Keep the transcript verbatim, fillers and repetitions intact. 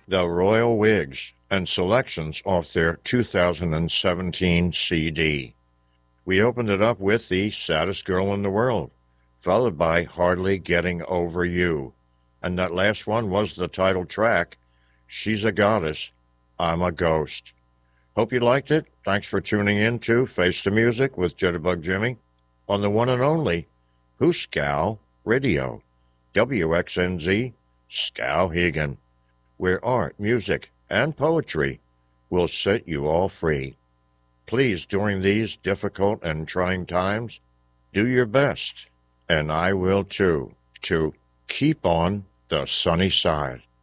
The Royal Wigs, and selections off their two thousand seventeen C D. We opened it up with The Saddest Girl in the World, followed by Hardly Getting Over You. And that last one was the title track, She's a Goddess, I'm a Ghost. Hope you liked it. Thanks for tuning in to Face the Music with Jitterbug Jimmy on the one and only Hooskow Radio, W X N Z, Skowhegan, where art, music, and poetry will set you all free. Please, during these difficult and trying times, do your best, and I will too, to keep on the sunny side.